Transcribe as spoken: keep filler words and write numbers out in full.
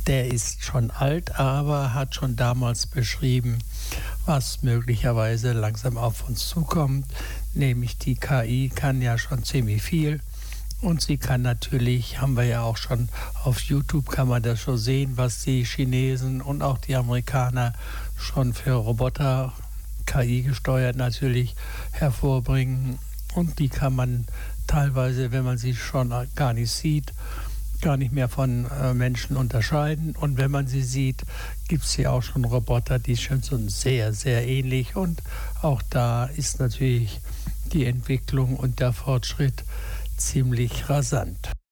der ist schon alt, aber hat schon damals beschrieben, was möglicherweise langsam auf uns zukommt. Nämlich die K I kann ja schon ziemlich viel. Und sie kann natürlich, haben wir ja auch schon auf YouTube, kann man das schon sehen, was die Chinesen und auch die Amerikaner schon für Roboter, K I gesteuert natürlich, hervorbringen. Und die kann man teilweise, wenn man sie schon gar nicht sieht, gar nicht mehr von äh, Menschen unterscheiden. Und wenn man sie sieht, gibt es ja auch schon Roboter, die sind schon sehr, sehr ähnlich. Und auch da ist natürlich die Entwicklung und der Fortschritt ziemlich rasant.